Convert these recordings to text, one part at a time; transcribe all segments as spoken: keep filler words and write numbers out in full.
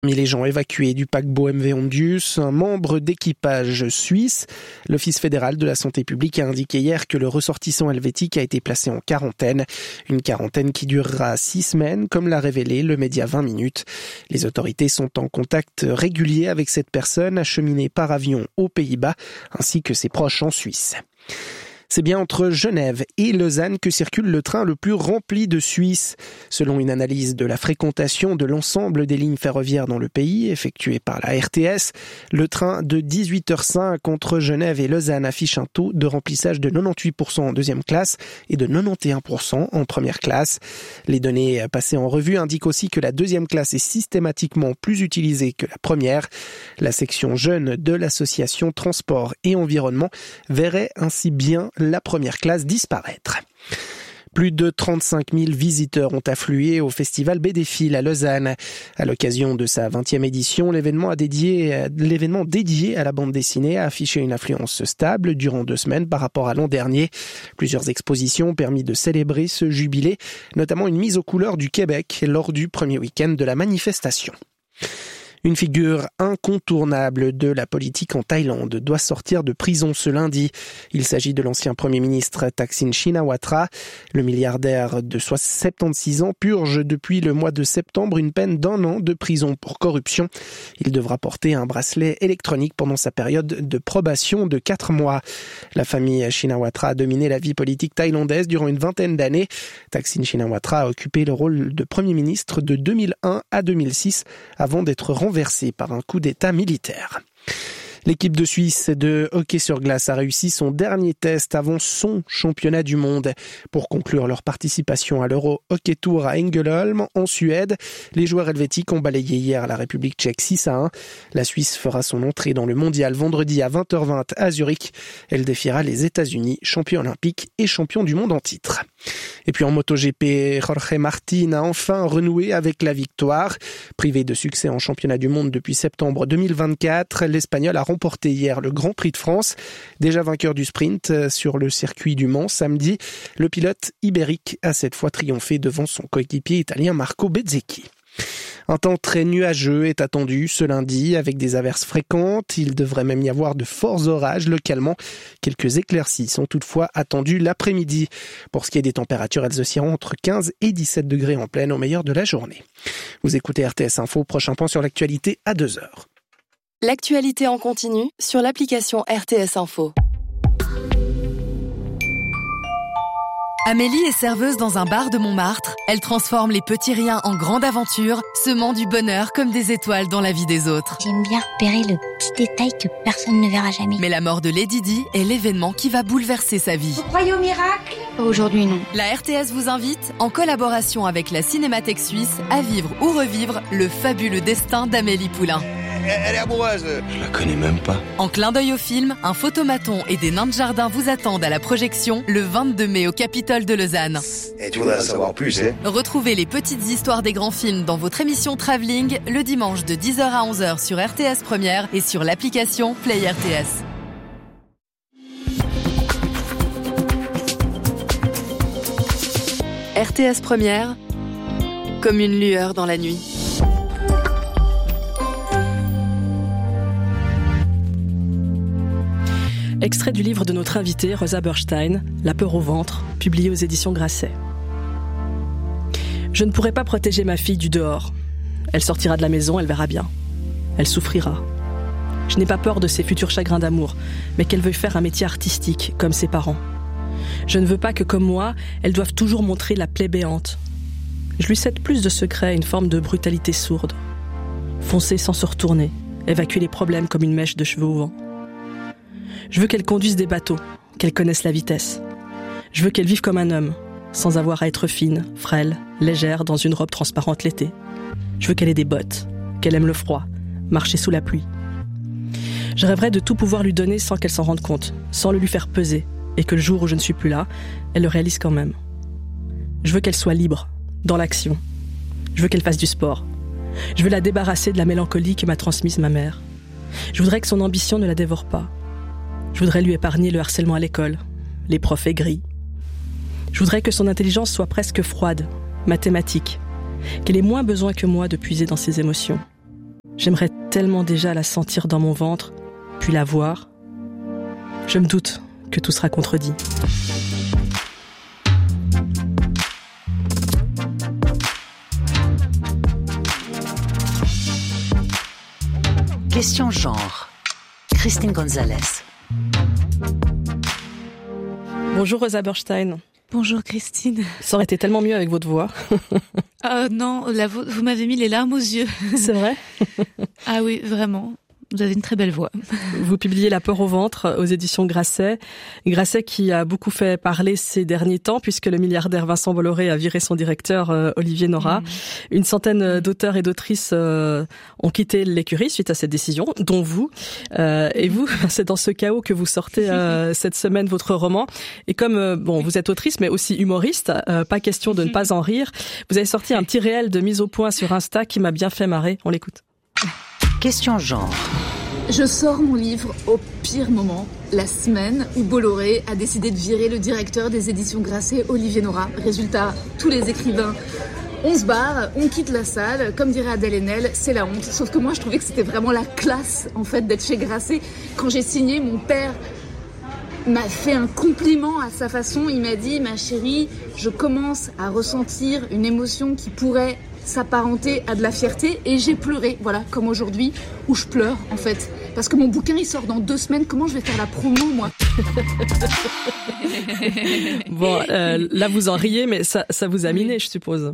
Parmi les gens évacués du paquebot M V Hondius, un membre d'équipage suisse, l'Office fédéral de la santé publique a indiqué hier que le ressortissant helvétique a été placé en quarantaine. Une quarantaine qui durera six semaines, comme l'a révélé le média vingt minutes. Les autorités sont en contact régulier avec cette personne acheminée par avion aux Pays-Bas, ainsi que ses proches en Suisse. C'est bien entre Genève et Lausanne que circule le train le plus rempli de Suisse. Selon une analyse de la fréquentation de l'ensemble des lignes ferroviaires dans le pays, effectuée par la R T S, le train de dix-huit heures cinq entre Genève et Lausanne affiche un taux de remplissage de quatre-vingt-dix-huit pour cent en deuxième classe et de quatre-vingt-onze pour cent en première classe. Les données passées en revue indiquent aussi que la deuxième classe est systématiquement plus utilisée que la première. La section jeunes de l'association Transport et Environnement verrait ainsi bien la première classe disparaître. Plus de trente-cinq mille visiteurs ont afflué au festival Bédéphile à Lausanne. À l'occasion de sa vingtième édition, l'événement, a dédié, l'événement dédié à la bande dessinée a affiché une affluence stable durant deux semaines par rapport à l'an dernier. Plusieurs expositions ont permis de célébrer ce jubilé, notamment une mise aux couleurs du Québec lors du premier week-end de la manifestation. Une figure incontournable de la politique en Thaïlande doit sortir de prison ce lundi. Il s'agit de l'ancien Premier ministre Thaksin Shinawatra. Le milliardaire de soixante-seize ans purge depuis le mois de septembre une peine d'un an de prison pour corruption. Il devra porter un bracelet électronique pendant sa période de probation de quatre mois. La famille Shinawatra a dominé la vie politique thaïlandaise durant une vingtaine d'années. Thaksin Shinawatra a occupé le rôle de Premier ministre de deux mille un à deux mille six avant d'être renversé renversé par un coup d'État militaire. L'équipe de Suisse de hockey sur glace a réussi son dernier test avant son championnat du monde. Pour conclure leur participation à l'Euro Hockey Tour à Ängelholm, en Suède, les joueurs helvétiques ont balayé hier la République tchèque six à un. La Suisse fera son entrée dans le mondial vendredi à vingt heures vingt à Zurich. Elle défiera les États-Unis, champions olympiques et champions du monde en titre. Et puis en MotoGP, Jorge Martin a enfin renoué avec la victoire. Privé de succès en championnat du monde depuis septembre deux mille vingt-quatre, l'Espagnol a remporté hier le Grand Prix de France. Déjà vainqueur du sprint sur le circuit du Mans samedi, le pilote ibérique a cette fois triomphé devant son coéquipier italien Marco Bezzecchi. Un temps très nuageux est attendu ce lundi avec des averses fréquentes. Il devrait même y avoir de forts orages localement. Quelques éclaircies sont toutefois attendues l'après-midi. Pour ce qui est des températures, elles oscilleront entre quinze et dix-sept degrés en pleine au meilleur de la journée. Vous écoutez R T S Info, prochain point sur l'actualité à deux heures. L'actualité en continu sur l'application R T S Info. Amélie est serveuse dans un bar de Montmartre. Elle transforme les petits riens en grandes aventures, semant du bonheur comme des étoiles dans la vie des autres. J'aime bien repérer le petit détail que personne ne verra jamais. Mais la mort de Lady Di est l'événement qui va bouleverser sa vie. Vous croyez au miracle ? Aujourd'hui, non. La R T S vous invite, en collaboration avec la Cinémathèque suisse, à vivre ou revivre le fabuleux destin d'Amélie Poulain. Elle est amoureuse. Je la connais même pas. En clin d'œil au film, un photomaton et des nains de jardin vous attendent à la projection le vingt-deux mai au Capitole de Lausanne. Et tu voudrais en savoir plus, hein ? Retrouvez les petites histoires des grands films dans votre émission Travelling le dimanche de dix heures à onze heures sur R T S Première et sur l'application Play R T S. R T S Première, comme une lueur dans la nuit. Extrait du livre de notre invitée, Rosa Berstein, La peur au ventre, publié aux éditions Grasset. Je ne pourrai pas protéger ma fille du dehors. Elle sortira de la maison, elle verra bien. Elle souffrira. Je n'ai pas peur de ses futurs chagrins d'amour, mais qu'elle veuille faire un métier artistique, comme ses parents. Je ne veux pas que, comme moi, elle doive toujours montrer la plaie béante. Je lui cède plus de secrets, une forme de brutalité sourde. Foncer sans se retourner, évacuer les problèmes comme une mèche de cheveux au vent. Je veux qu'elle conduise des bateaux, qu'elle connaisse la vitesse. Je veux qu'elle vive comme un homme, sans avoir à être fine, frêle, légère dans une robe transparente l'été. Je veux qu'elle ait des bottes, qu'elle aime le froid, marcher sous la pluie. Je rêverais de tout pouvoir lui donner sans qu'elle s'en rende compte, sans le lui faire peser, et que le jour où je ne suis plus là, elle le réalise quand même. Je veux qu'elle soit libre, dans l'action. Je veux qu'elle fasse du sport. Je veux la débarrasser de la mélancolie que m'a transmise ma mère. Je voudrais que son ambition ne la dévore pas. Je voudrais lui épargner le harcèlement à l'école, les profs aigris. Je voudrais que son intelligence soit presque froide, mathématique, qu'elle ait moins besoin que moi de puiser dans ses émotions. J'aimerais tellement déjà la sentir dans mon ventre, puis la voir. Je me doute que tout sera contredit. Question genre. Christine Gonzalez. Bonjour Rosa Berstein. Bonjour Christine. Ça aurait été tellement mieux avec votre voix. Oh non, la vo- vous m'avez mis les larmes aux yeux. C'est vrai ? Ah oui, vraiment. Vous avez une très belle voix. Vous publiez La peur au ventre aux éditions Grasset. Grasset qui a beaucoup fait parler ces derniers temps puisque le milliardaire Vincent Bolloré a viré son directeur euh, Olivier Nora. Mmh. Une centaine d'auteurs et d'autrices euh, ont quitté l'écurie suite à cette décision, dont vous. Euh, et vous, c'est dans ce chaos que vous sortez euh, cette semaine votre roman. Et comme euh, bon, vous êtes autrice mais aussi humoriste, euh, pas question de ne pas en rire. Vous avez sorti un petit réel de mise au point sur Insta qui m'a bien fait marrer. On l'écoute. Question genre. Je sors mon livre au pire moment, la semaine où Bolloré a décidé de virer le directeur des éditions Grasset, Olivier Nora. Résultat, tous les écrivains, on se barre, on quitte la salle. Comme dirait Adèle Haenel, c'est la honte. Sauf que moi, je trouvais que c'était vraiment la classe, en fait, d'être chez Grasset. Quand j'ai signé, mon père m'a fait un compliment à sa façon. Il m'a dit, ma chérie, je commence à ressentir une émotion qui pourrait s'apparenter à de la fierté, et j'ai pleuré, voilà, comme aujourd'hui, où je pleure, en fait. Parce que mon bouquin, il sort dans deux semaines, comment je vais faire la promo, moi ? Bon, euh, là, vous en riez, mais ça, ça vous a miné, je suppose.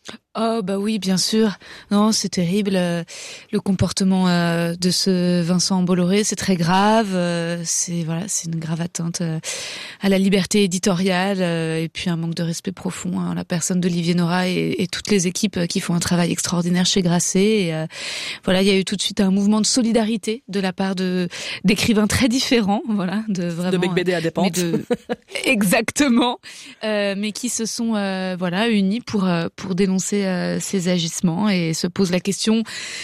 Oh bah oui, bien sûr. Non, c'est terrible. Euh, le comportement euh, de ce Vincent Bolloré, c'est très grave. Euh, c'est voilà, c'est une grave atteinte euh, à la liberté éditoriale euh, et puis un manque de respect profond à hein, la personne d'Olivier Nora et, et toutes les équipes euh, qui font un travail extraordinaire chez Grasset. Et, euh, voilà, il y a eu tout de suite un mouvement de solidarité de la part de d'écrivains très différents, voilà, de vraiment de Bec B D à des pentes. De... Exactement, euh, mais qui se sont euh, voilà unis pour euh, pour dénoncer ces agissements et se pose la question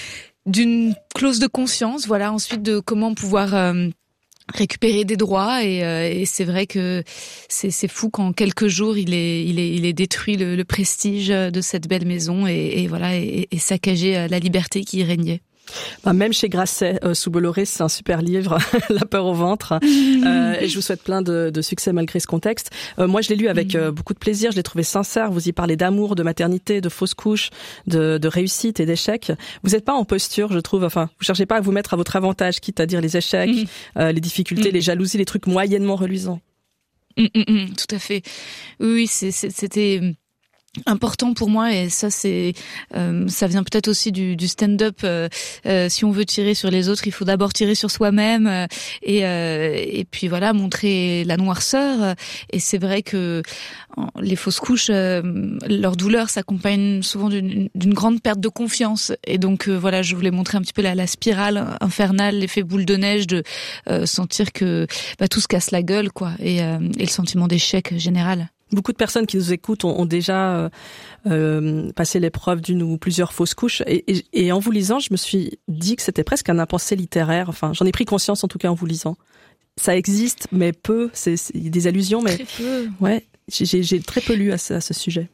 d'une clause de conscience, voilà, ensuite de comment pouvoir euh, récupérer des droits et, euh, et c'est vrai que c'est, c'est fou qu'en quelques jours il est, il est, il est détruit le, le prestige de cette belle maison et, et voilà et, et saccagé la liberté qui y régnait. Bah, même chez Grasset, euh, sous Bolloré, c'est un super livre, La peur au ventre. Euh, et je vous souhaite plein de, de succès malgré ce contexte. Euh, moi, je l'ai lu avec euh, beaucoup de plaisir. Je l'ai trouvé sincère. Vous y parlez d'amour, de maternité, de fausses couches, de, de réussite et d'échecs. Vous n'êtes pas en posture, je trouve. Enfin, vous cherchez pas à vous mettre à votre avantage, quitte à dire les échecs, mmh. euh, les difficultés, mmh. les jalousies, les trucs moyennement reluisants. Mmh, mmh, mmh, tout à fait. Oui, c'est, c'est, c'était important pour moi et ça c'est euh, ça vient peut-être aussi du, du stand-up. Euh, euh, si on veut tirer sur les autres, il faut d'abord tirer sur soi-même euh, et euh, et puis voilà montrer la noirceur. Et c'est vrai que les fausses couches, euh, leur douleur s'accompagne souvent d'une, d'une grande perte de confiance. Et donc euh, voilà, je voulais montrer un petit peu la, la spirale infernale, l'effet boule de neige de euh, sentir que bah, tout se casse la gueule quoi et, euh, et le sentiment d'échec général. Beaucoup de personnes qui nous écoutent ont, ont déjà euh, euh, passé l'épreuve d'une ou plusieurs fausses couches. Et, et, et en vous lisant, je me suis dit que c'était presque un impensé littéraire. Enfin, j'en ai pris conscience en tout cas en vous lisant. Ça existe, mais peu. C'est, c'est des allusions, mais très peu. Ouais, j'ai, j'ai très peu lu à ce, à ce sujet.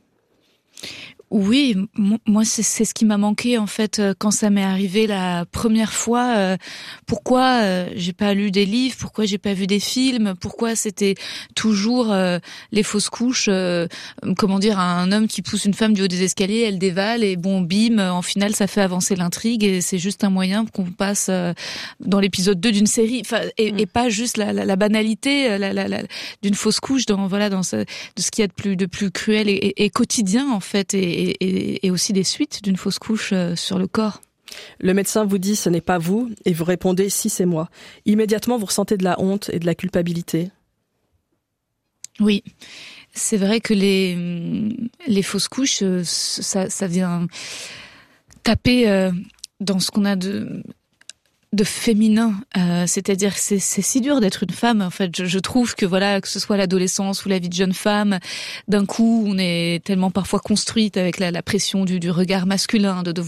Oui, moi c'est, c'est ce qui m'a manqué en fait quand ça m'est arrivé la première fois. Euh, pourquoi euh, j'ai pas lu des livres, pourquoi j'ai pas vu des films, pourquoi c'était toujours euh, les fausses couches. Euh, comment dire, un homme qui pousse une femme du haut des escaliers, elle dévale et bon bim, en final ça fait avancer l'intrigue et c'est juste un moyen qu'on passe euh, dans l'épisode deux d'une série. Enfin et, mmh. et pas juste la, la, la banalité la, la, la, d'une fausse couche dans voilà dans ce, de ce qu'il y a de plus de plus cruel et, et, et quotidien en fait et Et, et aussi des suites d'une fausse couche sur le corps. Le médecin vous dit ce n'est pas vous et vous répondez si c'est moi. Immédiatement vous ressentez de la honte et de la culpabilité. Oui, c'est vrai que les les fausses couches ça ça vient taper dans ce qu'on a de de féminin, euh, c'est-à-dire que c'est, c'est si dur d'être une femme. En fait, je, je trouve que voilà, que ce soit l'adolescence ou la vie de jeune femme, d'un coup, on est tellement parfois construite avec la, la pression du, du regard masculin, de devoir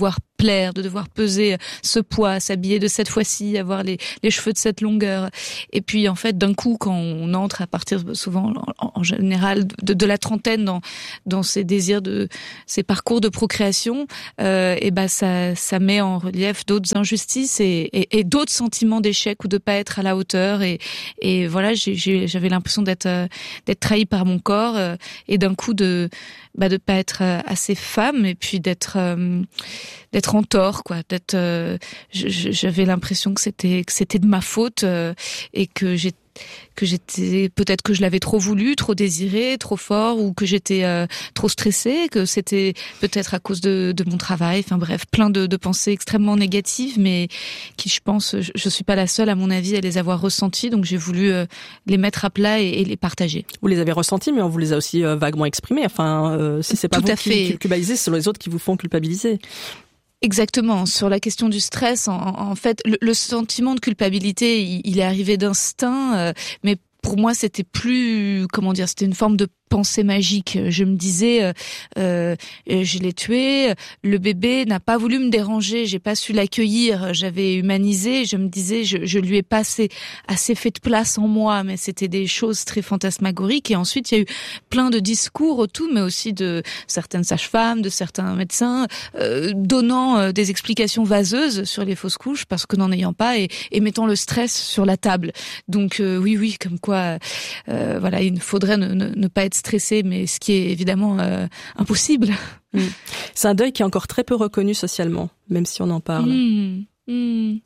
plaire, de devoir peser ce poids, s'habiller de cette fois-ci, avoir les, les cheveux de cette longueur. Et puis en fait, d'un coup, quand on entre à partir souvent, en, en général, de, de la trentaine dans dans ces désirs de ces parcours de procréation, euh, et ben ça ça met en relief d'autres injustices et, et, et d'autres sentiments d'échec ou de pas être à la hauteur. Et et voilà, j'ai, j'ai j'avais l'impression d'être euh, d'être trahie par mon corps euh, et d'un coup de bah de pas être euh, assez femme et puis d'être euh, d'être en tort, quoi, d'être euh, j'avais l'impression que c'était que c'était de ma faute euh, et que j'ai que j'étais peut-être que je l'avais trop voulu, trop désiré, trop fort, ou que j'étais euh, trop stressée, que c'était peut-être à cause de, de mon travail. Enfin bref, plein de, de pensées extrêmement négatives, mais qui, je pense, je, je suis pas la seule à mon avis à les avoir ressenties. Donc j'ai voulu euh, les mettre à plat et, et les partager. Vous les avez ressenties, mais on vous les a aussi euh, vaguement exprimées. Enfin, euh, si c'est pas Tout vous à qui, fait. qui culpabilisez, c'est les autres qui vous font culpabiliser. Exactement. Sur la question du stress, en, en fait, le, le sentiment de culpabilité, il, il est arrivé d'instinct, euh, mais pour moi, c'était plus, comment dire, c'était une forme de pensée magique. Je me disais, euh, euh, je l'ai tué, le bébé n'a pas voulu me déranger, j'ai pas su l'accueillir, j'avais humanisé, je me disais, je, je lui ai pas assez, assez fait de place en moi, mais c'était des choses très fantasmagoriques. Et ensuite, il y a eu plein de discours autour, mais aussi de certaines sages-femmes, de certains médecins, euh, donnant euh, des explications vaseuses sur les fausses couches, parce que n'en ayant pas, et, et mettant le stress sur la table. Donc euh, oui, oui, comme quoi, euh, voilà, il faudrait ne, ne, ne pas être stressé, mais ce qui est évidemment euh, impossible. Mmh. C'est un deuil qui est encore très peu reconnu socialement, même si on en parle. Mmh. Mmh.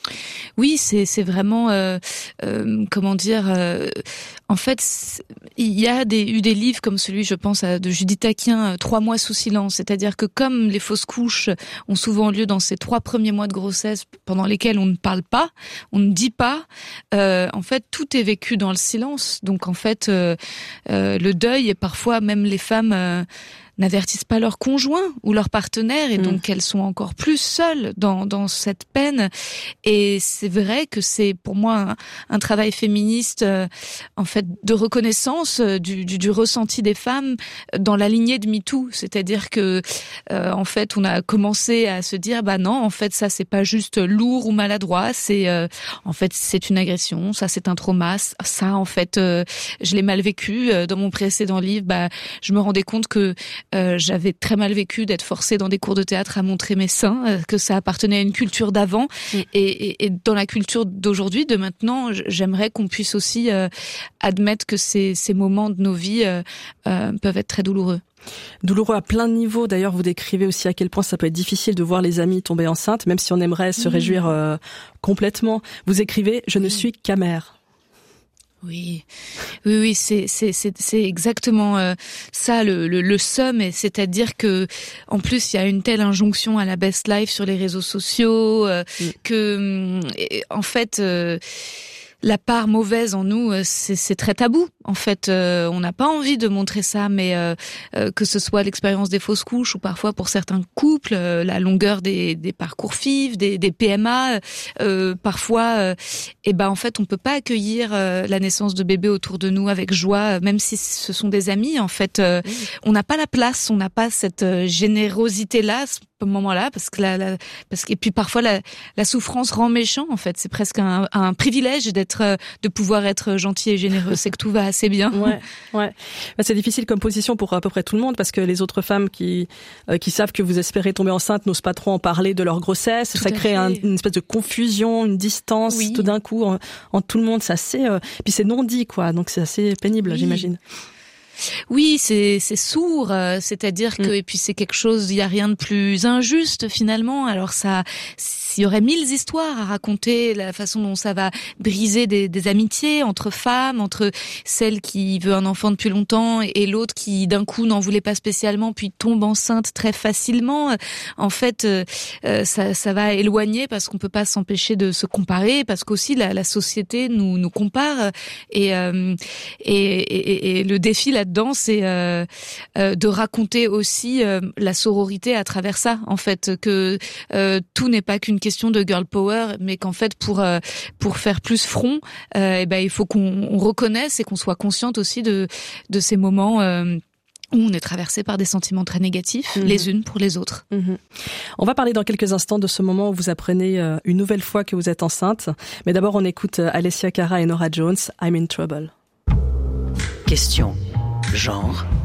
Oui, c'est c'est vraiment euh, euh, comment dire. Euh, en fait, il y a des, eu des livres comme celui, je pense, à, de Judith Aquin, euh, Trois mois sous silence. C'est-à-dire que comme les fausses couches ont souvent lieu dans ces trois premiers mois de grossesse, pendant lesquels on ne parle pas, on ne dit pas. Euh, en fait, tout est vécu dans le silence. Donc, en fait, euh, euh, le deuil et parfois même les femmes. Euh, n'avertissent pas leur conjoint ou leur partenaire et donc mmh. elles sont encore plus seules dans dans cette peine. Et c'est vrai que c'est pour moi un, un travail féministe euh, en fait de reconnaissance euh, du, du du ressenti des femmes dans la lignée de MeToo, c'est-à-dire que euh, en fait on a commencé à se dire bah non, en fait ça c'est pas juste lourd ou maladroit, c'est euh, en fait c'est une agression, ça c'est un trauma, ça en fait euh, je l'ai mal vécu. Dans mon précédent livre, bah je me rendais compte que Euh, j'avais très mal vécu d'être forcée dans des cours de théâtre à montrer mes seins, euh, que ça appartenait à une culture d'avant. Mmh. Et, et, et dans la culture d'aujourd'hui, de maintenant, j'aimerais qu'on puisse aussi euh, admettre que ces, ces moments de nos vies euh, euh, peuvent être très douloureux. Douloureux à plein de niveaux. D'ailleurs, vous décrivez aussi à quel point ça peut être difficile de voir les amis tomber enceintes, même si on aimerait se mmh. réjouir euh, complètement. Vous écrivez « Je ne suis qu'amère ». Oui, oui, oui, c'est c'est c'est c'est exactement euh, ça le le, le somme, et c'est-à-dire que en plus il y a une telle injonction à la best life sur les réseaux sociaux euh, mm. que et, en fait. Euh, La part mauvaise en nous, c'est, c'est très tabou. En fait, euh, on n'a pas envie de montrer ça, mais euh, euh, que ce soit l'expérience des fausses couches ou parfois pour certains couples, euh, la longueur des, des parcours F I V, des, des P M A, euh, parfois, euh, et ben en fait, on peut pas accueillir euh, la naissance de bébés autour de nous avec joie, même si ce sont des amis. En fait, euh, mmh. on n'a pas la place, on n'a pas cette euh, générosité-là. Ce moment-là, parce que la, la parce que et puis parfois la, la souffrance rend méchant. En fait, c'est presque un, un privilège d'être, de pouvoir être gentil et généreux. C'est que tout va assez bien. Ouais, ouais. Bah, c'est difficile comme position pour à peu près tout le monde, parce que les autres femmes qui euh, qui savent que vous espérez tomber enceinte n'osent pas trop en parler de leur grossesse. Tout ça crée un, une espèce de confusion, une distance oui. tout d'un coup en, en tout le monde. C'est assez. Euh, puis c'est non dit, quoi. Donc c'est assez pénible, oui. j'imagine. Oui, c'est c'est sourd, euh, c'est-à-dire que mmh. et puis c'est quelque chose, il y a rien de plus injuste finalement. Alors ça, s'il y aurait mille histoires à raconter, la façon dont ça va briser des, des amitiés entre femmes, entre celle qui veut un enfant depuis longtemps et, et l'autre qui d'un coup n'en voulait pas spécialement puis tombe enceinte très facilement. En fait, euh, ça ça va éloigner parce qu'on peut pas s'empêcher de se comparer, parce qu'aussi la, la société nous nous compare et euh, et, et, et le défi là dedans, c'est euh, euh, de raconter aussi euh, la sororité à travers ça, en fait, que euh, tout n'est pas qu'une question de girl power, mais qu'en fait pour euh, pour faire plus front, euh, et ben il faut qu'on on reconnaisse et qu'on soit consciente aussi de de ces moments. Euh, où on est traversé par des sentiments très négatifs, mmh. les unes pour les autres. Mmh. On va parler dans quelques instants de ce moment où vous apprenez une nouvelle fois que vous êtes enceinte. Mais d'abord, on écoute Alessia Cara et Norah Jones, I'm in Trouble. Question, genre.